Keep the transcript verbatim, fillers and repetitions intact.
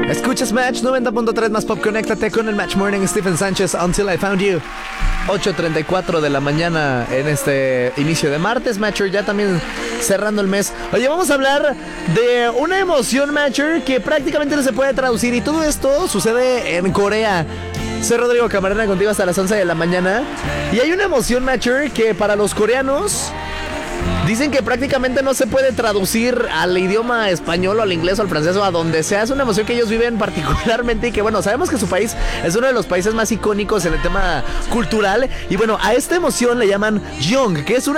Escuchas Match noventa punto tres más pop. Conéctate con el Match Morning. Stephen Sánchez, Until I Found You. ocho treinta y cuatro de la mañana en este inicio de martes, Matcher, ya también cerrando el mes. Oye, vamos a hablar de una emoción, Matcher, que prácticamente no se puede traducir, y todo esto sucede en Corea. Soy Rodrigo Camarena, contigo hasta las once de la mañana. Y hay una emoción, Matcher, que para los coreanos dicen que prácticamente no se puede traducir al idioma español o al inglés o al francés o a donde sea. Es una emoción que ellos viven particularmente y que, bueno, sabemos que su país es uno de los países más icónicos en el tema cultural. Y bueno, a esta emoción le llaman Jong, que es una